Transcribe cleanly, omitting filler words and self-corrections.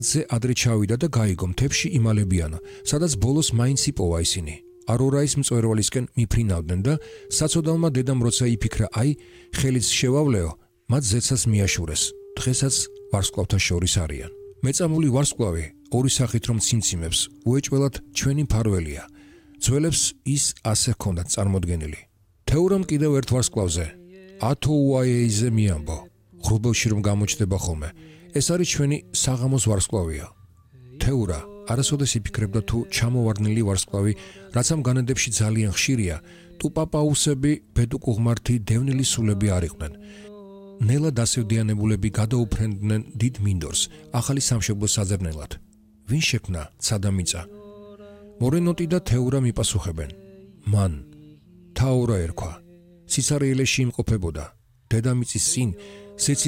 ზე ადრე ჩავიდა და გაიგო მთებში იმალებიანო, სადაც ბოლოს მაინც იპოვა ისინი. არორაის მწვერვალისკენ მიფრინავდნენ და საცოდავმა დედამ როცა იფიქრა, აი, ხელიც შევავლეო, მათ ზეცას მიაშურეს. დღესაც ვარსკვლავთა შორის არიან. მეწამული ვარსკვლავი ორი სახით რომ ციმციმებს, უეჭველად ჩვენი მფარველია. ძველებს ის ასე ჰქონდათ წარმოდგენილი. თეორამ კიდევ ერთ ვარსკვლავზე, ათოუაეიზე მიამბო. ღრუბელში რომ გამოჩნდება ხოლმე, ეს არის ჩვენი საღამოს ვარსკვლავია. თეურა არასოდეს იფიქრებდა თუ ჩამოვარდნილი ვარსკვლავი, რაც ამ განედებში ძალიან ხშირია, ტუპაპაუსები, ბედუკუღმართი, დევნილი სულები არ იყვნენ. ნელა დასევდიანებულები გადაუფრენდნენ დიდ მინდორს, ახალი სამშობლოს საძებნელად. ვინ შექმნა ცადამიწა? მორენოტი და თეურა მიპასუხებენ. მან თაურა ერქვა. სიცარიელეში იმყოფებოდა. დედამიწის წინ